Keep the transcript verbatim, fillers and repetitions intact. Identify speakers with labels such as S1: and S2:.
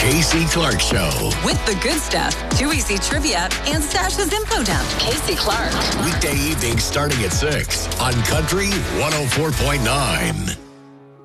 S1: Casey Clark Show.
S2: With the good stuff, Too Easy Trivia, and Stash's Info Dump. Casey Clark.
S1: Weekday evenings starting at six on Country one oh four point nine.